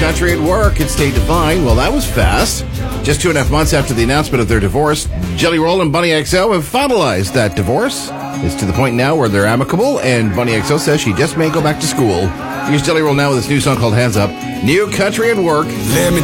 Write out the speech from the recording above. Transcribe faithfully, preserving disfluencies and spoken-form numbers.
Country at Work and Stay Divine. Well, that was fast. Just two and a half months after the announcement of their divorce, Jelly Roll and Bunny X O have finalized that divorce. It's to the point now where they're amicable, and Bunny X O says she just may go back to school. Here's Jelly Roll now with this new song called Hands Up. New Country at Work. Let me